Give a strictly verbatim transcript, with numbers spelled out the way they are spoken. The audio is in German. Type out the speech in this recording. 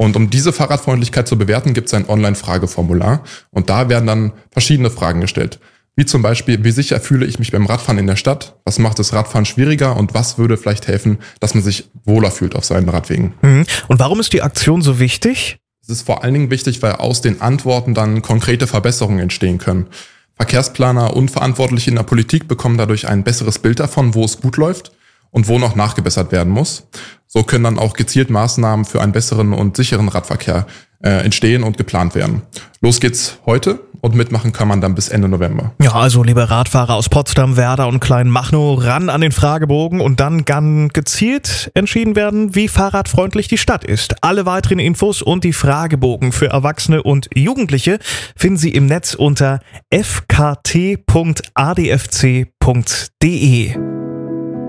Und um diese Fahrradfreundlichkeit zu bewerten, gibt es ein Online-Frageformular. Und da werden dann verschiedene Fragen gestellt. Wie zum Beispiel, wie sicher fühle ich mich beim Radfahren in der Stadt? Was macht das Radfahren schwieriger? Und was würde vielleicht helfen, dass man sich wohler fühlt auf seinen Radwegen? Und warum ist die Aktion so wichtig? Es ist vor allen Dingen wichtig, weil aus den Antworten dann konkrete Verbesserungen entstehen können. Verkehrsplaner und Verantwortliche in der Politik bekommen dadurch ein besseres Bild davon, wo es gut läuft und wo noch nachgebessert werden muss. So können dann auch gezielt Maßnahmen für einen besseren und sicheren Radverkehr äh, entstehen und geplant werden. Los geht's heute und mitmachen kann man dann bis Ende November. Ja, also liebe Radfahrer aus Potsdam, Werder und Kleinmachnow, ran an den Fragebogen und dann kann gezielt entschieden werden, wie fahrradfreundlich die Stadt ist. Alle weiteren Infos und die Fragebogen für Erwachsene und Jugendliche finden Sie im Netz unter f k t punkt a d f c punkt d e.